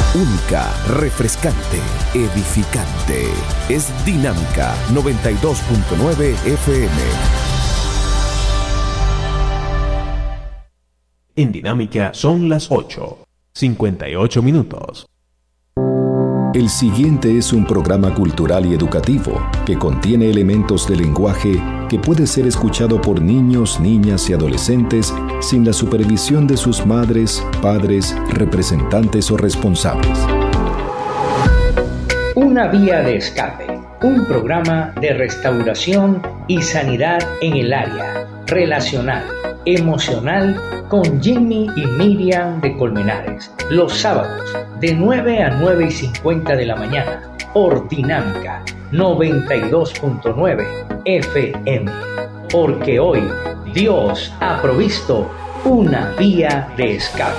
Única, refrescante, edificante. Es Dinámica 92.9 FM. En Dinámica son las 8:58 minutos. El siguiente es un programa cultural y educativo que contiene elementos de lenguaje que puede ser escuchado por niños, niñas y adolescentes sin la supervisión de sus madres, padres, representantes o responsables. Una vía de escape, un programa de restauración y sanidad en el área relacional, emocional con Jimmy y Miriam de Colmenares, los sábados de 9 a 9:50 de la mañana por Dinámica 92.9 FM, porque hoy Dios ha provisto una vía de escape.